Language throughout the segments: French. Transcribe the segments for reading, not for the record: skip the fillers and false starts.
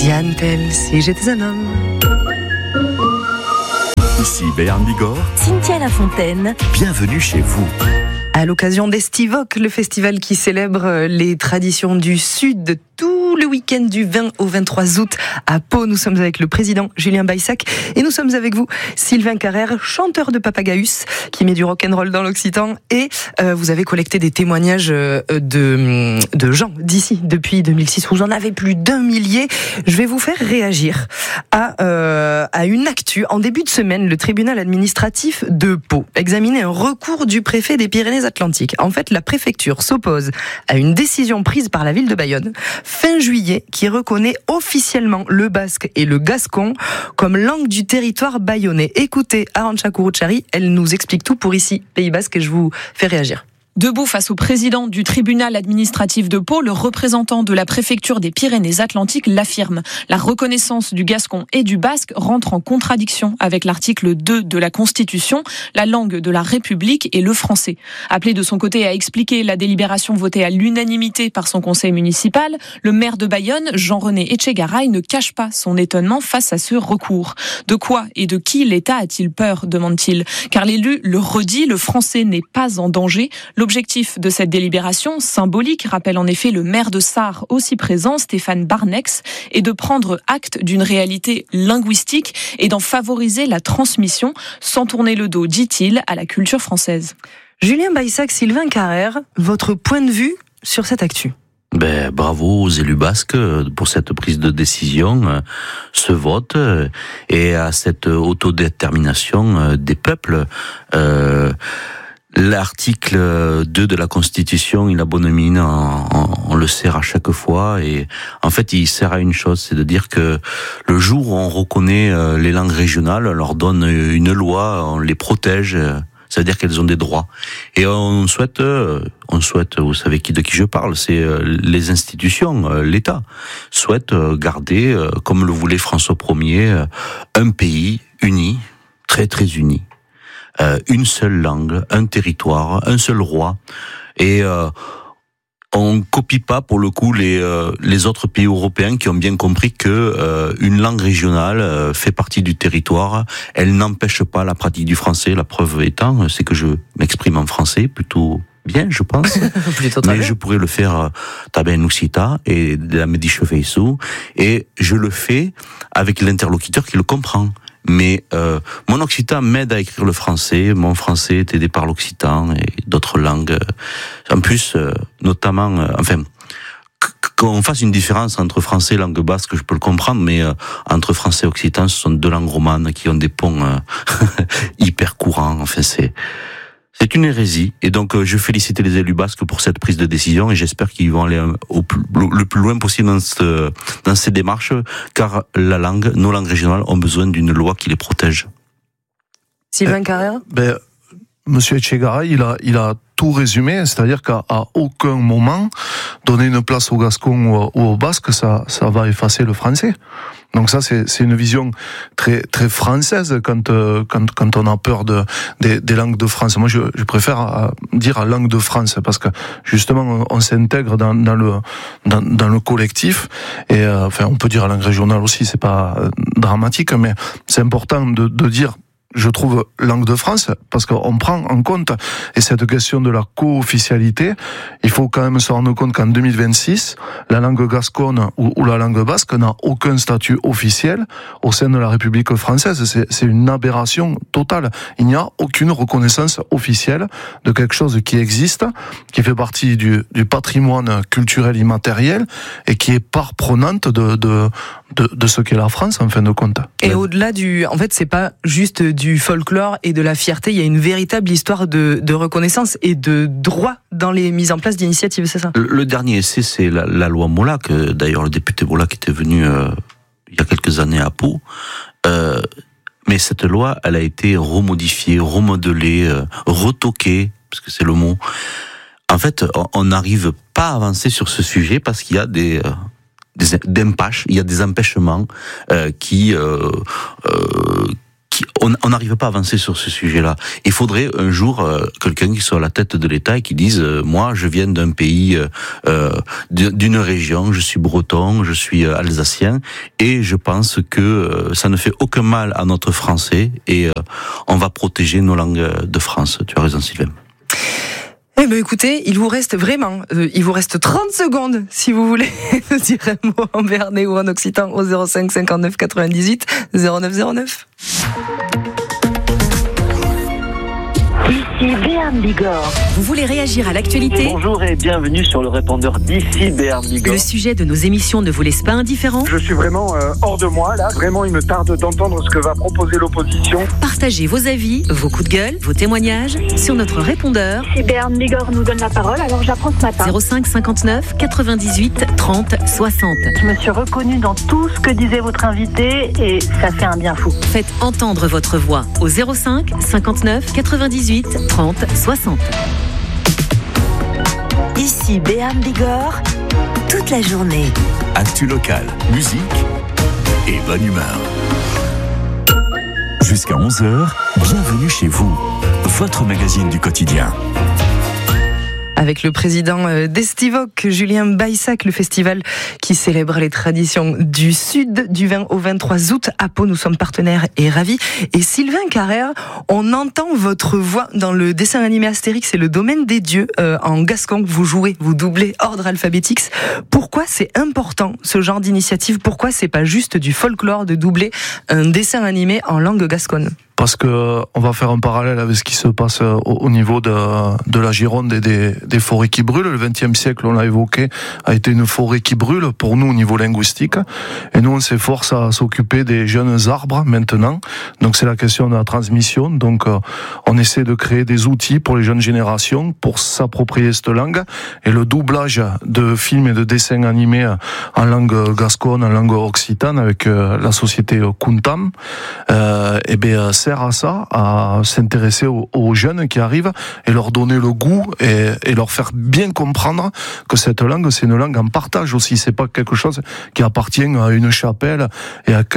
Diane Tell, si j'étais un homme. Ici Béarn Bigorre, Cynthia Lafontaine. Bienvenue chez vous. À l'occasion d'Estivoc, le festival qui célèbre les traditions du Sud, tout le week-end du 20 au 23 août à Pau. Nous sommes avec le président Julien Baissac et nous sommes avec vous, Sylvain Carrère, chanteur de Papagaïus, qui met du rock'n'roll dans l'occitan. Et vous avez collecté des témoignages de gens d'ici depuis 2006. Vous en avez plus d'1 millier. Je vais vous faire réagir à une actu. En début de semaine, le tribunal administratif de Pau examinait un recours du préfet des Pyrénées-Atlantiques. En fait, la préfecture s'oppose à une décision prise par la ville de Bayonne fin juillet qui reconnaît officiellement le basque et le gascon comme langue du territoire bayonnais. Écoutez Arantxa Kuruchari, elle nous explique tout pour ici, Pays Basque, et je vous fais réagir. Debout face au président du tribunal administratif de Pau, le représentant de la préfecture des Pyrénées-Atlantiques l'affirme. La reconnaissance du gascon et du basque rentre en contradiction avec l'article 2 de la Constitution. La langue de la République est le français. Appelé de son côté à expliquer la délibération votée à l'unanimité par son conseil municipal, le maire de Bayonne, Jean-René Etchegaray, ne cache pas son étonnement face à ce recours. De quoi et de qui l'État a-t-il peur, demande-t-il. Car l'élu le redit, le français n'est pas en danger. L'objectif de cette délibération, symbolique, rappelle en effet le maire de Sarre, aussi présent, Stéphane Barnex, est de prendre acte d'une réalité linguistique et d'en favoriser la transmission, sans tourner le dos, dit-il, à la culture française. Julien Baissac, Sylvain Carrère, votre point de vue sur cette actu? Bravo aux élus basques pour cette prise de décision, ce vote et à cette autodétermination des peuples. L'article 2 de la Constitution, il a bonne mine, on le sert à chaque fois, et en fait il sert à une chose, c'est de dire que le jour où on reconnaît les langues régionales, on leur donne une loi, on les protège, ça veut dire qu'elles ont des droits. Et on souhaite, vous savez de qui je parle, c'est les institutions, l'État, souhaite garder, comme le voulait François Ier, un pays uni, très très uni. Une seule langue, un territoire, un seul roi, et on copie pas pour le coup les autres pays européens qui ont bien compris que une langue régionale fait partie du territoire. Elle n'empêche pas la pratique du français. La preuve étant, c'est que je m'exprime en français plutôt bien, je pense. Mais je pourrais le faire taben occita et de la medichoveisu, et je le fais avec l'interlocuteur qui le comprend. Mais mon occitan m'aide à écrire le français, mon français est aidé par l'occitan et d'autres langues. En plus, notamment, qu'on fasse une différence entre français et langue basque, je peux le comprendre, mais entre français et occitan, ce sont deux langues romanes qui ont des ponts hyper courants. Enfin, c'est une hérésie, et donc je félicite les élus basques pour cette prise de décision, et j'espère qu'ils vont aller le plus loin possible dans ces démarches, car nos langues régionales ont besoin d'une loi qui les protège. Sylvain Carrère. Monsieur Etchegaray, il a tout résumé, c'est-à-dire qu'à aucun moment donner une place au gascon ou au basque, ça va effacer le français. Donc ça, c'est une vision très très française quand on a peur des langues de France. Moi, je préfère dire langue de France, parce que justement on s'intègre dans le collectif, et on peut dire langue régionale aussi, c'est pas dramatique, mais c'est important de dire, je trouve, langue de France, parce qu'on prend en compte, et cette question de la co-officialité, il faut quand même se rendre compte qu'en 2026, la langue gasconne ou la langue basque n'a aucun statut officiel au sein de la République française. C'est une aberration totale. Il n'y a aucune reconnaissance officielle de quelque chose qui existe, qui fait partie du patrimoine culturel immatériel, et qui est part prenante de ce qu'est la France, en fin de compte. Et au-delà en fait, c'est pas juste du folklore et de la fierté, il y a une véritable histoire de reconnaissance et de droit dans les mises en place d'initiatives, c'est ça? Le dernier essai, c'est la loi Molac. D'ailleurs, le député Molac était venu il y a quelques années à Pau. Mais cette loi, elle a été remodifiée, remodelée, retoquée, parce que c'est le mot. En fait, on n'arrive pas à avancer sur ce sujet parce qu'il y a des empêchements qui on n'arrive pas à avancer sur ce sujet-là. Il faudrait un jour quelqu'un qui soit à la tête de l'État et qui dise moi, je viens d'un pays, d'une région, je suis breton, je suis alsacien, et je pense que ça ne fait aucun mal à notre français, et on va protéger nos langues de France. Tu as raison, Sylvain. Eh ben écoutez, il vous reste 30 secondes si vous voulez nous dire un mot en béarnais ou en occitan au 05 59 98 09 09. Ici Béarn Bigorre. Vous voulez réagir à l'actualité ? Bonjour et bienvenue sur le répondeur d'ici Béarn Bigorre. Le sujet de nos émissions ne vous laisse pas indifférent ? Je suis vraiment hors de moi là. Vraiment, il me tarde d'entendre ce que va proposer l'opposition. Partagez vos avis, vos coups de gueule, vos témoignages sur notre répondeur. Si Béarn Bigorre nous donne la parole, alors j'apprends ce matin. 05 59 98 30 60. Je me suis reconnue dans tout ce que disait votre invité et ça fait un bien fou. Faites entendre votre voix au 05 59 98 30 60. Ici Béarn Bigorre, toute la journée. Actu locale, musique et bonne humeur. Jusqu'à 11h, bienvenue chez vous, votre magazine du quotidien. Avec le président d'Estivoc, Julien Baissac, le festival qui célèbre les traditions du Sud du 20 au 23 août à Pau. Nous sommes partenaires et ravis. Et Sylvain Carrère, on entend votre voix dans le dessin animé Astérix et le domaine des dieux en gascon. Vous jouez, vous doublez Ordre Alphabetix. Pourquoi c'est important ce genre d'initiative ? Pourquoi c'est pas juste du folklore de doubler un dessin animé en langue gasconne ? Parce que on va faire un parallèle avec ce qui se passe au niveau de la Gironde et des forêts qui brûlent. Le XXe siècle, on l'a évoqué, a été une forêt qui brûle pour nous au niveau linguistique. Et nous, on s'efforce à s'occuper des jeunes arbres maintenant. Donc c'est la question de la transmission. Donc on essaie de créer des outils pour les jeunes générations pour s'approprier cette langue. Et le doublage de films et de dessins animés en langue gasconne, en langue occitane avec la société Kuntam, et bien sert à ça, à s'intéresser aux jeunes qui arrivent et leur donner le goût et leur faire bien comprendre que cette langue, c'est une langue en partage aussi. C'est pas quelque chose qui appartient à une chapelle et à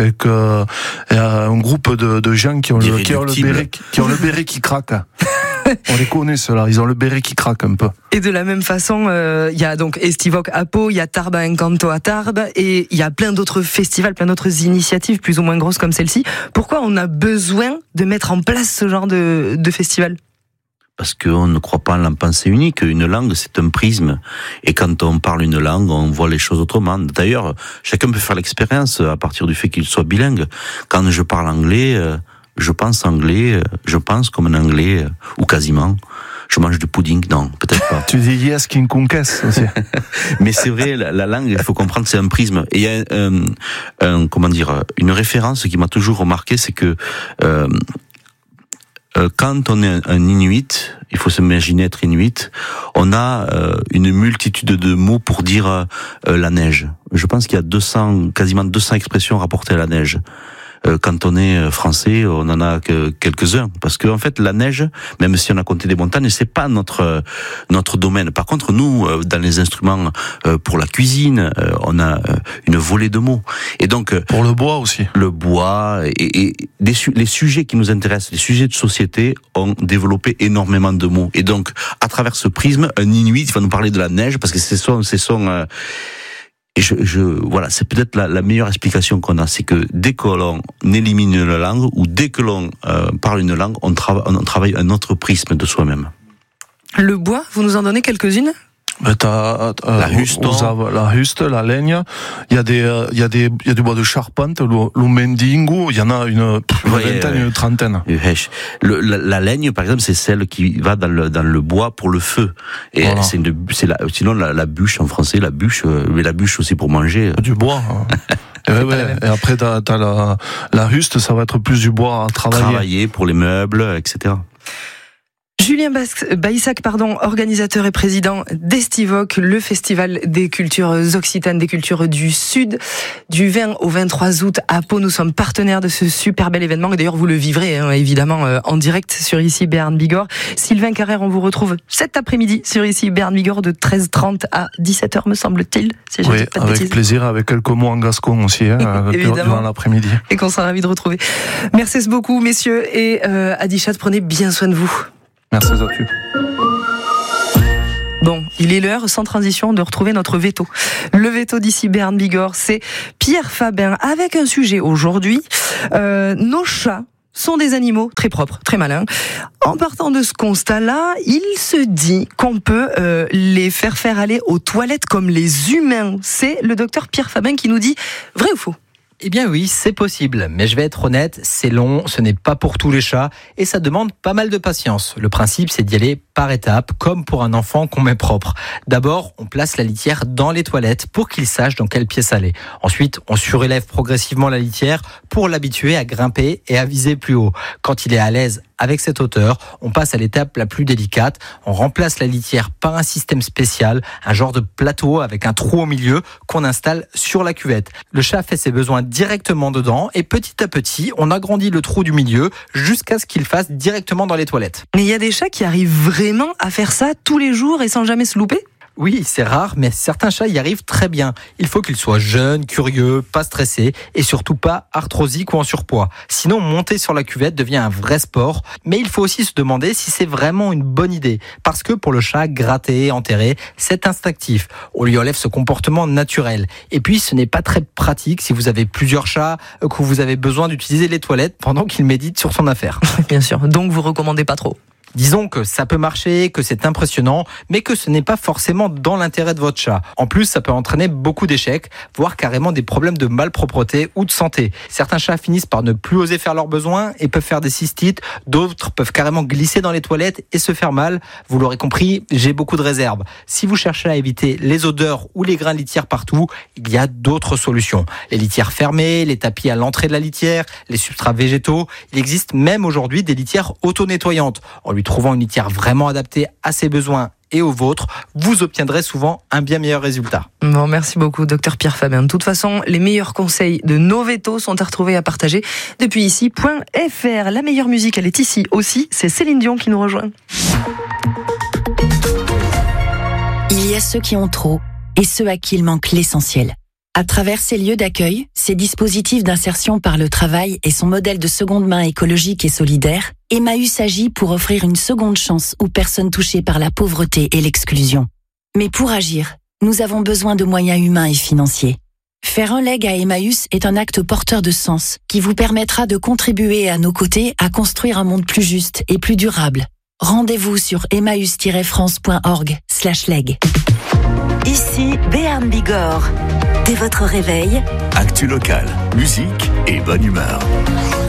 un groupe de gens qui ont le béret qui craque. On les connaît ceux-là, ils ont le béret qui craque un peu. Et de la même façon, il y a donc Estivoc à Pau, il y a Tarbes Encanto à Tarbes, et il y a plein d'autres festivals, plein d'autres initiatives plus ou moins grosses comme celle-ci. Pourquoi on a besoin de mettre en place ce genre de festival ? Parce qu'on ne croit pas en la pensée unique. Une langue, c'est un prisme. Et quand on parle une langue, on voit les choses autrement. D'ailleurs, chacun peut faire l'expérience à partir du fait qu'il soit bilingue. Quand je parle anglais, je pense comme un anglais, ou quasiment. Je mange du pudding, non, peut-être pas. Tu dis yes, King Kunkas aussi. Mais c'est vrai, la langue, il faut comprendre, c'est un prisme. Et il y a une référence qui m'a toujours remarqué, c'est que quand on est un Inuit, il faut s'imaginer être Inuit, on a une multitude de mots pour dire la neige. Je pense qu'il y a quasiment 200 expressions rapportées à la neige. Quand on est français, on en a que quelques-uns, parce que en fait la neige, même si on a compté des montagnes, c'est pas notre domaine. Par contre, nous, dans les instruments pour la cuisine, on a une volée de mots. Et donc pour le bois aussi. Le bois et les sujets qui nous intéressent, les sujets de société, ont développé énormément de mots. Et donc à travers ce prisme, un Inuit va nous parler de la neige parce que c'est son et voilà, c'est peut-être la meilleure explication qu'on a, c'est que dès que l'on élimine une langue, ou dès que l'on parle une langue, on travaille un autre prisme de soi-même. Le bois, vous nous en donnez quelques-unes ? La huste, la laine, il y a du bois de charpente, le mendingo, il y en a une vingtaine, une trentaine. La laine, par exemple, c'est celle qui va dans le bois pour le feu. Et voilà. Sinon la bûche en français, mais la bûche aussi pour manger. Du bois. Et après t'as la huste, ça va être plus du bois à travailler. Travailler pour les meubles, etc. Julien Baissac, organisateur et président d'Estivoc, le festival des cultures occitanes, des cultures du Sud, du 20 au 23 août à Pau. Nous sommes partenaires de ce super bel événement et d'ailleurs vous le vivrez évidemment en direct sur ici Béarn Bigorre. Sylvain Carrère, on vous retrouve cet après-midi sur ici Béarn Bigorre de 13h30 à 17h me semble-t-il. Si oui, avec plaisir, avec quelques mots en gascon aussi durant l'après-midi. Et qu'on sera ravis de retrouver. Merci beaucoup messieurs et Adichat, prenez bien soin de vous. Merci à tous. Bon, il est l'heure, sans transition, de retrouver notre veto. Le veto d'ici Béarn Bigorre, c'est Pierre Fabin, avec un sujet aujourd'hui. Nos chats sont des animaux très propres, très malins. En partant de ce constat-là, il se dit qu'on peut les faire aller aux toilettes comme les humains. C'est le docteur Pierre Fabin qui nous dit vrai ou faux ? Eh bien oui, c'est possible, mais je vais être honnête, c'est long, ce n'est pas pour tous les chats et ça demande pas mal de patience. Le principe, c'est d'y aller par étapes, comme pour un enfant qu'on met propre. D'abord, on place la litière dans les toilettes pour qu'il sache dans quelle pièce aller. Ensuite, on surélève progressivement la litière pour l'habituer à grimper et à viser plus haut. Quand il est à l'aise avec cette hauteur, on passe à l'étape la plus délicate. On remplace la litière par un système spécial, un genre de plateau avec un trou au milieu qu'on installe sur la cuvette. Le chat fait ses besoins directement dedans et petit à petit, on agrandit le trou du milieu jusqu'à ce qu'il fasse directement dans les toilettes. Mais il y a des chats qui arrivent vraiment à faire ça tous les jours et sans jamais se louper ? Oui, c'est rare, mais certains chats y arrivent très bien. Il faut qu'ils soient jeunes, curieux, pas stressés et surtout pas arthrosiques ou en surpoids. Sinon, monter sur la cuvette devient un vrai sport. Mais il faut aussi se demander si c'est vraiment une bonne idée. Parce que pour le chat, gratter, enterrer, c'est instinctif. On lui enlève ce comportement naturel. Et puis, ce n'est pas très pratique si vous avez plusieurs chats, que vous avez besoin d'utiliser les toilettes pendant qu'il médite sur son affaire. Bien sûr, donc vous recommandez pas trop. Disons que ça peut marcher, que c'est impressionnant, mais que ce n'est pas forcément dans l'intérêt de votre chat. En plus, ça peut entraîner beaucoup d'échecs, voire carrément des problèmes de malpropreté ou de santé. Certains chats finissent par ne plus oser faire leurs besoins et peuvent faire des cystites. D'autres peuvent carrément glisser dans les toilettes et se faire mal. Vous l'aurez compris, j'ai beaucoup de réserves. Si vous cherchez à éviter les odeurs ou les grains de litière partout, il y a d'autres solutions. Les litières fermées, les tapis à l'entrée de la litière, les substrats végétaux. Il existe même aujourd'hui des litières auto-nettoyantes. En lui trouvant une litière vraiment adaptée à ses besoins et aux vôtres, vous obtiendrez souvent un bien meilleur résultat. Bon, merci beaucoup, docteur Pierre Fabin. De toute façon, les meilleurs conseils de nos vétos sont à retrouver, à partager depuis ici.fr. La meilleure musique, elle est ici aussi. C'est Céline Dion qui nous rejoint. Il y a ceux qui ont trop et ceux à qui il manque l'essentiel. À travers ces lieux d'accueil, ces dispositifs d'insertion par le travail et son modèle de seconde main écologique et solidaire, Emmaüs agit pour offrir une seconde chance aux personnes touchées par la pauvreté et l'exclusion. Mais pour agir, nous avons besoin de moyens humains et financiers. Faire un leg à Emmaüs est un acte porteur de sens qui vous permettra de contribuer à nos côtés à construire un monde plus juste et plus durable. Rendez-vous sur emmaüs-france.org/leg. Ici Béarn Bigorre. Dès votre réveil, Actu local, musique et bonne humeur.